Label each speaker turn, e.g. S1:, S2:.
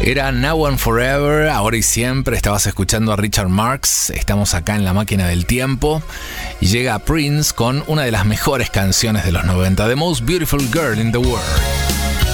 S1: Era Now and Forever, ahora y siempre. Estabas escuchando a Richard Marx. Estamos acá en la máquina del tiempo. Y llega Prince con una de las mejores canciones de los 90, The Most Beautiful Girl in the World.